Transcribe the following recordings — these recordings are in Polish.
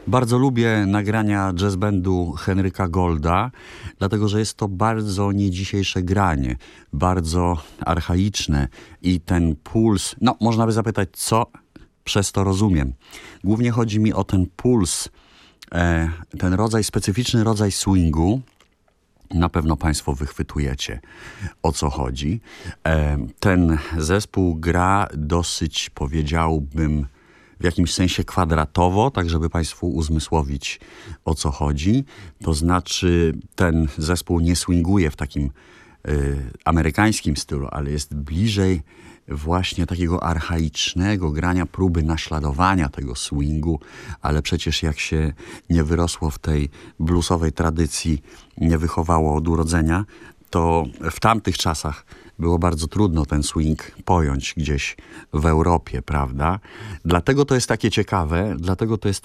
Bardzo lubię nagrania jazz bandu Henryka Golda, dlatego że jest to bardzo nie dzisiejsze granie, bardzo archaiczne i ten puls, no można by zapytać, co przez to rozumiem. Głównie chodzi mi o ten puls, ten rodzaj, specyficzny rodzaj swingu. Na pewno Państwo wychwytujecie, o co chodzi. Ten zespół gra dosyć, powiedziałbym, w jakimś sensie kwadratowo, tak żeby Państwu uzmysłowić, o co chodzi. To znaczy, ten zespół nie swinguje w takim amerykańskim stylu, ale jest bliżej właśnie takiego archaicznego grania, próby naśladowania tego swingu, ale przecież jak się nie wyrosło w tej bluesowej tradycji, nie wychowało od urodzenia, to w tamtych czasach było bardzo trudno ten swing pojąć gdzieś w Europie, prawda? Dlatego to jest takie ciekawe, dlatego to jest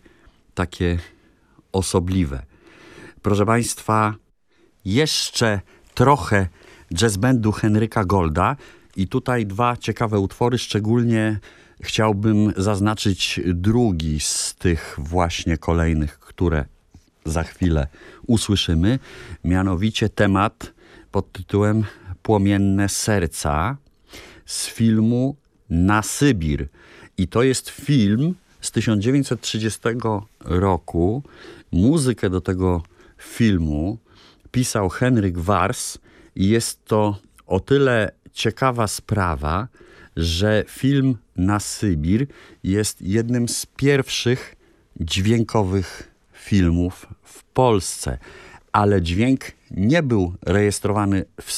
takie osobliwe. Proszę Państwa, jeszcze trochę jazz bandu Henryka Golda i tutaj dwa ciekawe utwory, szczególnie chciałbym zaznaczyć drugi z tych właśnie kolejnych, które za chwilę usłyszymy, mianowicie temat pod tytułem Płomienne serca z filmu Na Sybir. I to jest film z 1930 roku. Muzykę do tego filmu pisał Henryk Wars i jest to o tyle ciekawa sprawa, że film Na Sybir jest jednym z pierwszych dźwiękowych filmów w Polsce, ale dźwięk nie był rejestrowany w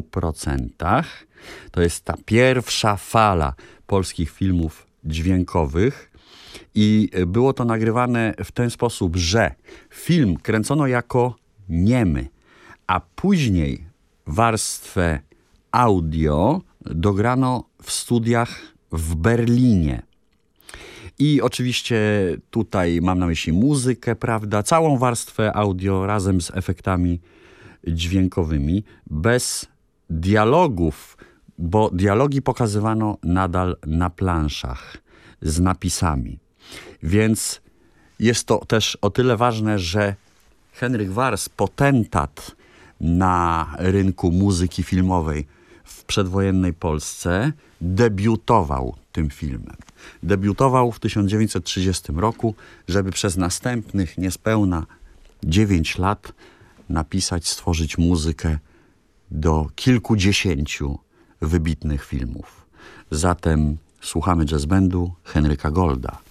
100%. To jest ta pierwsza fala polskich filmów dźwiękowych i było to nagrywane w ten sposób, że film kręcono jako niemy, a później warstwę audio dograno w studiach w Berlinie. I oczywiście tutaj mam na myśli muzykę, prawda, całą warstwę audio razem z efektami dźwiękowymi, bez dialogów, bo dialogi pokazywano nadal na planszach z napisami. Więc jest to też o tyle ważne, że Henryk Wars, potentat na rynku muzyki filmowej w przedwojennej Polsce, debiutował tym filmem. Debiutował w 1930 roku, żeby przez następnych niespełna 9 lat napisać, stworzyć muzykę do kilkudziesięciu wybitnych filmów. Zatem słuchamy jazz bandu Henryka Golda.